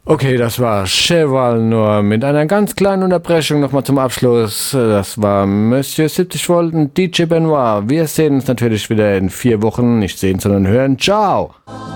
Okay, das war Cheval Noir mit einer ganz kleinen Unterbrechung nochmal zum Abschluss. Das war Monsieur 70 Volt und DJ Benoit. Wir sehen uns natürlich wieder in 4 Wochen. Nicht sehen, sondern hören. Ciao!